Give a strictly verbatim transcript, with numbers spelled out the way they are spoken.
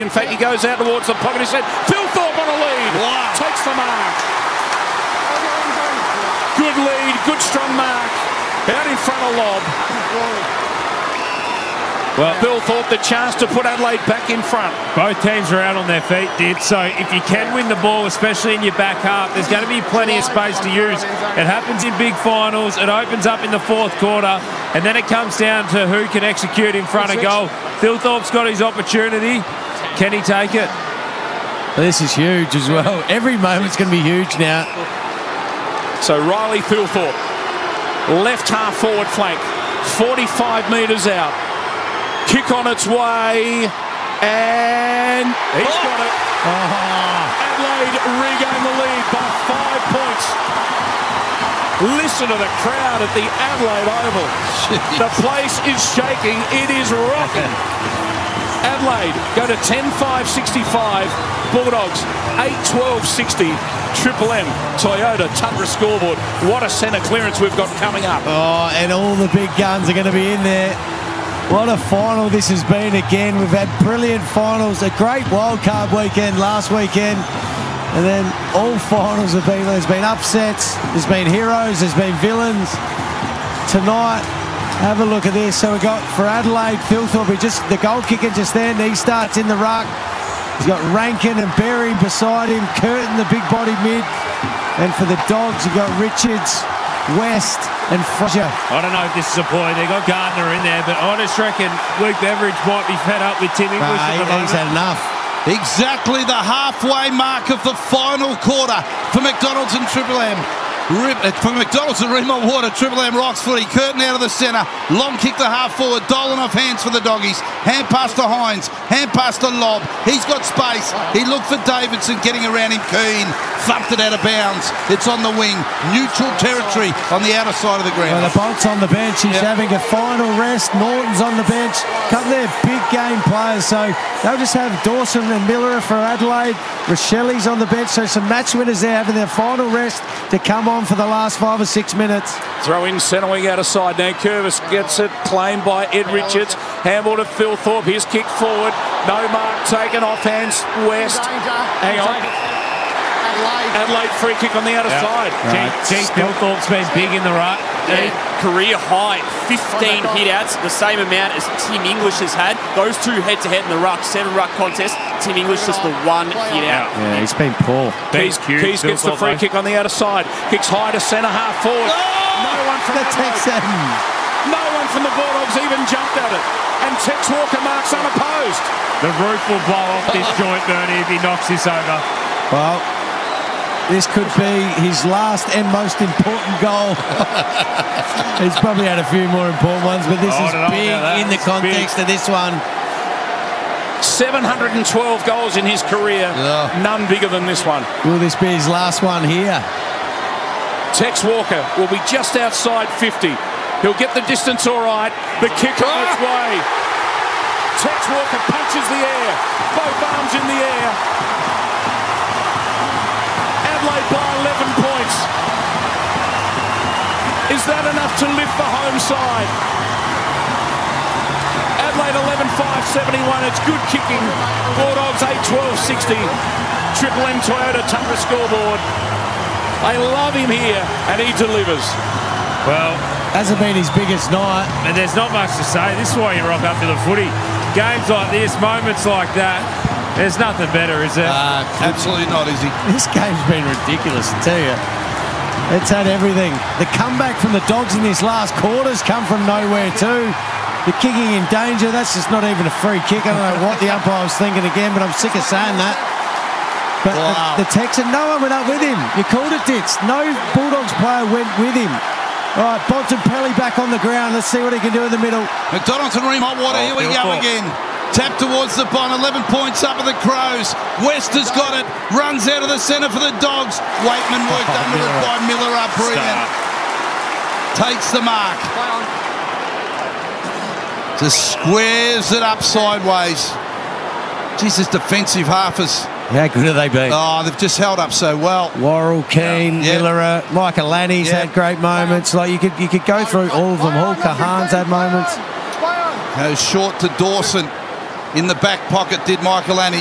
In fact, he goes out towards the pocket. He said, Phil Thorpe on a lead. Wow. Takes the mark. Good lead, good strong mark. Out in front of Lobb. Well, Phil Thorpe, the chance to put Adelaide back in front. Both teams are out on their feet, Did. So if you can win the ball, especially in your back half, there's going to be plenty of space to use. It happens in big finals. It opens up in the fourth quarter. And then it comes down to who can execute in front of goal. Phil Thorpe's got his opportunity. Can he take it? This is huge as well. Every moment's going to be huge now. So Riley Thilthorpe, left half forward flank, forty-five metres out. Kick on its way, and he's oh. got it. Oh. Adelaide regain the lead by five points. Listen to the crowd at the Adelaide Oval. Jeez. The place is shaking. It is rocking. Adelaide go to ten five sixty-five. Bulldogs eight twelve sixty. Triple M Toyota Tundra scoreboard. What a centre clearance we've got coming up. Oh, and all the big guns are going to be in there. What a final this has been again. We've had brilliant finals. A great wildcard weekend last weekend. And then all finals have been, there's been upsets, there's been heroes, there's been villains. Tonight, have a look at this. So we got for Adelaide, Phil Thorpe, just the goal kicker just there, and he starts in the ruck. He's got Rankin and Berry beside him, Curtin, the big body mid. And for the Dogs, you've got Richards, West and Fraser. I don't know if this is a ploy. They've got Gardner in there, but I just reckon Luke Beveridge might be fed up with Tim English nah, at the moment. He's had enough. Exactly the halfway mark of the final quarter for McDonald's and Triple M. Rip, for McDonald's and Remo Water, Triple M rocks footy. Curtin out of the centre. Long kick to half forward. Dolan off hands for the Doggies. Hand pass to Hines. Hand pass to Lobb. He's got space. He looked for Davidson getting around him. Keane thumped it out of bounds. It's on the wing. Neutral territory on the outer side of the ground. Well, the Bolt's on the bench. He's yep. having a final rest. Norton's on the bench. A couple of their big game players. So they'll just have Dawson and Miller for Adelaide. Rochelli's on the bench. So some match winners there having their final rest to come on for the last five or six minutes. Throw in centre wing out of side. Now Curvis gets it, claimed by Ed Richards. Handball to Phil Thorpe. Here's kick forward. No mark taken off hands. West. Hang on. Adelaide free kick on the outer yep. side. Right. Gee, Phil Thorpe's been big in the ruck. Yeah. Career high, fifteen hit-outs, the same amount as Tim English has had. Those two head-to-head in the ruck, seven ruck contest. Tim English just the one hit-out. Yeah, he's been poor. Keys, Keys gets the free kick on the outer side. Kicks high to centre, half forward. Oh! No one from the Texans. No one from the Bulldogs even jumped at it. And Tex Walker marks unopposed. The roof will blow off this joint, Bernie, if he knocks this over. Well, this could be his last and most important goal. He's probably had a few more important ones, but this oh, is big in the context big. of this one. seven hundred twelve goals in his career. Yeah. None bigger than this one. Will this be his last one here? Tex Walker will be just outside fifty. He'll get the distance all right. The kick on its way. Tex Walker punches the air. Both arms in the air. Adelaide by eleven points. Is that enough to lift the home side? Adelaide eleven five seventy-one. It's good kicking. Bulldogs eight twelve sixty. Triple M Toyota Tundra scoreboard. They love him here, and he delivers. Well, hasn't been his biggest night. And there's not much to say. This is why you rock up to the footy. Games like this, moments like that, there's nothing better, is there? Uh, absolutely not, is he? This game's been ridiculous, I tell you. It's had everything. The comeback from the Dogs in this last quarter's come from nowhere too. The kicking in danger, that's just not even a free kick. I don't know what the umpire was thinking again, but I'm sick of saying that. But wow. the, the Texan, no one went up with him. You called it, Dits. No Bulldogs player went with him. All right, Bontempelli back on the ground. Let's see what he can do in the middle. McDonald's and Reem Hotwater, oh, here we go again. Tap towards the bottom, eleven points up of the Crows. West has got it, runs out of the centre for the Dogs. Waitman worked oh, under Miller. it by Miller up, brilliant. Start. Takes the mark. Just squares it up sideways. Jesus, defensive half is... How good have they been? Oh, they've just held up so well. Worrell, Keane, yeah. Miller, Micah Lanny's yeah. had great moments. Like you could you could go through all of them. Hall Kahan's had moments. Goes short to Dawson. In the back pocket did Michael Annie.